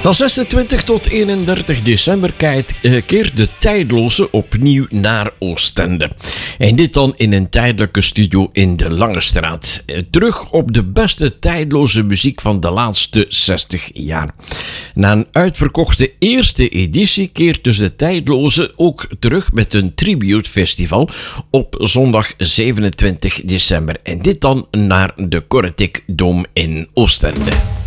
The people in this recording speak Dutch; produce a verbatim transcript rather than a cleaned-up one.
Van zesentwintig tot eenendertig december keert de Tijdloze opnieuw naar Oostende. En dit dan in een tijdelijke studio in de Langestraat. Terug op de beste tijdloze muziek van de laatste zestig jaar. Na een uitverkochte eerste editie keert dus de Tijdloze ook terug met een tribute festival op zondag zevenentwintig december. En dit dan naar de Corretic Dome in Oostende.